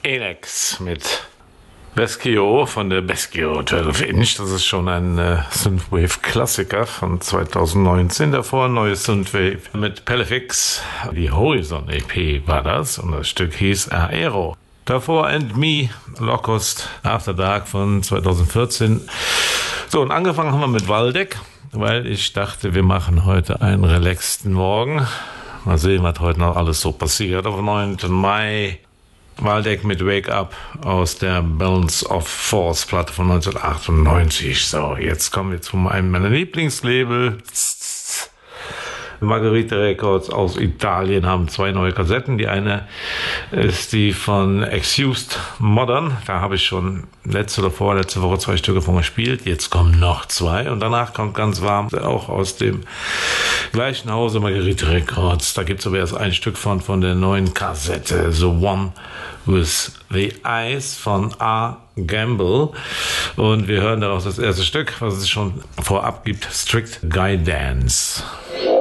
Elex mit Beskio von der Beskio 12 Inch. Das ist schon ein Synthwave-Klassiker von 2019. Davor ein neues Synthwave mit Pelefix. Die Horizon EP war das und das Stück hieß Aero. Davor And Me, Locust, After Dark von 2014. So, und angefangen haben wir mit Waldeck, weil ich dachte, wir machen heute einen relaxten Morgen. Mal sehen, was heute noch alles so passiert. Auf dem 9. Mai Waldeck mit Wake Up aus der Balance of Force Platte von 1998. So, jetzt kommen wir zu einem meiner Lieblingslabel. Margherita Records aus Italien haben 2 neue Kassetten. Die eine ist die von Excused Modern. Da habe ich schon letzte Woche 2 Stücke von gespielt. Jetzt kommen noch 2 und danach kommt ganz warm auch aus dem gleichen Hause Margherita Records. Da gibt es aber erst ein Stück von der neuen Kassette The One with the Eyes von A. Gamble. Und wir hören daraus das erste Stück, was es schon vorab gibt, Strict Guidance.